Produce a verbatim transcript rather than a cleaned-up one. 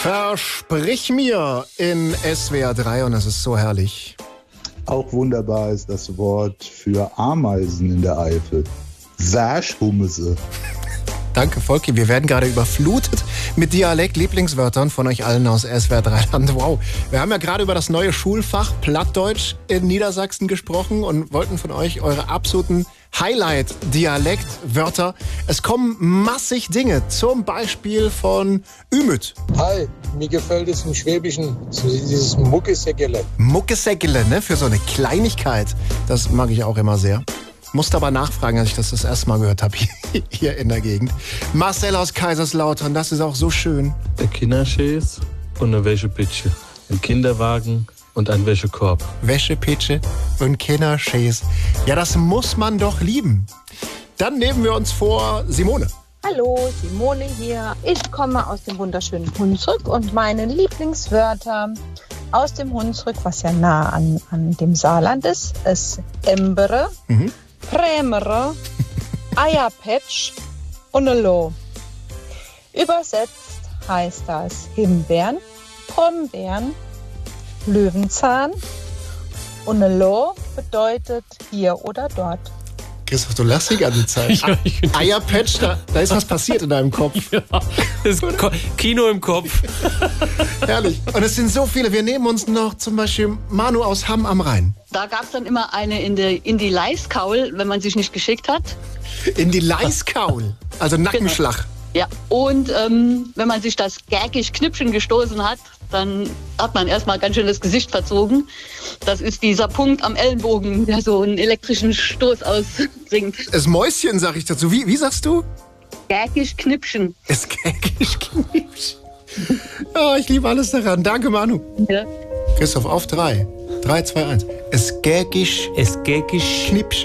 Versprich mir in S W R drei und das ist so herrlich. Auch wunderbar ist das Wort für Ameisen in der Eifel. Waschhummese. Danke, Volki. Wir werden gerade überflutet mit Dialekt-Lieblingswörtern von euch allen aus S W R drei Land. Wow. Wir haben ja gerade über das neue Schulfach Plattdeutsch in Niedersachsen gesprochen und wollten von euch eure absoluten Highlight-Dialekt-Wörter. Es kommen massig Dinge, zum Beispiel von Ümit. Hi, mir gefällt es im Schwäbischen, so dieses Muckesäckele. Muckesäckele, ne? Für so eine Kleinigkeit. Das mag ich auch immer sehr. Musste aber nachfragen, als ich das das erste Mal gehört habe, hier in der Gegend. Marcel aus Kaiserslautern, das ist auch so schön. Der Kinderschäß und eine Wäschepitsche. Ein Kinderwagen und ein Wäschekorb. Wäschepitsche und Kinderschäß. Ja, das muss man doch lieben. Dann nehmen wir uns vor Simone. Hallo, Simone hier. Ich komme aus dem wunderschönen Hunsrück und meine Lieblingswörter aus dem Hunsrück, was ja nah an, an dem Saarland ist, ist Embere, mhm. Prämere, Eierpetsch und Lo. Übersetzt heißt das Himbeeren, Brombeeren, Löwenzahn und Lo bedeutet hier oder dort. Christoph, du lachst die ganze Zeit. Ja, Eierpatch, da, da ist was passiert in deinem Kopf. Ja, das ist Kino im Kopf. Herrlich. Und es sind so viele. Wir nehmen uns noch zum Beispiel Manu aus Hamm am Rhein. Da gab es dann immer eine in, der, in die Leiskaul, wenn man sich nicht geschickt hat. In die Leiskaul? Also Nackenschlag. Genau. Ja, und ähm, wenn man sich das gärkisch Knipschen gestoßen hat, dann hat man erstmal ganz schön das Gesicht verzogen. Das ist dieser Punkt am Ellenbogen, der so einen elektrischen Stoß ausbringt. Das Mäuschen, sag ich dazu. Wie, wie sagst du? Gärkisch Knipschen. Das gärkisch Knipschen. Oh, ich liebe alles daran. Danke, Manu. Ja. Christoph, auf drei. Drei, zwei, eins. Es gärkisch Es gärkisch Knipschen.